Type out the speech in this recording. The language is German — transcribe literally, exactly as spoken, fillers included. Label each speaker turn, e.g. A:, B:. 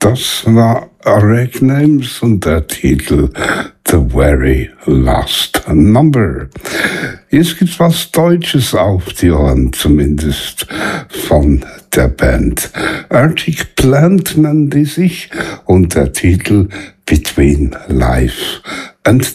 A: Das war Rick Names und der Titel The Very Last Number. Jetzt gibt's was Deutsches auf die Ohren, zumindest von der Band. Arctic Plant nennen die sich und der Titel Between Life and